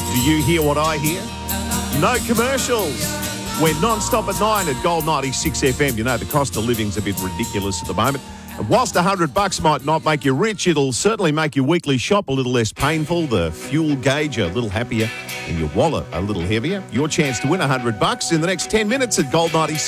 Do you hear what I hear? No commercials. We're non-stop at 9 at Gold 96 FM. You know, the cost of living's a bit ridiculous at the moment. And whilst $100 might not make you rich, it'll certainly make your weekly shop a little less painful, the fuel gauge a little happier, and your wallet a little heavier. Your chance to win $100 in the next 10 minutes at Gold 96.